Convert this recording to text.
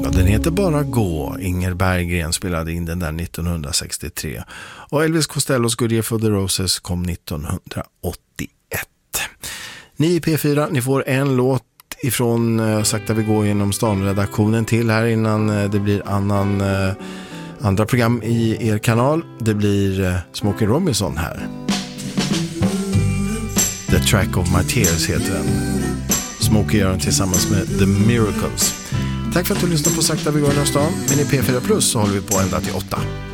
Den heter Bara gå. Inger Berggren spelade in den där 1963. Och Elvis Costellos Good Year for the Roses kom 1981. Ni i P4, ni får en låt ifrån Sakta vi går genom stan-redaktionen till här innan det blir andra program i er kanal. Det blir Smokey Robinson här. The Track of My Tears heter den. Smokey gör den tillsammans med The Miracles. Tack för att du lyssnade på Sakta vi går genom stan. Men i P4 Plus så håller vi på ända till 8.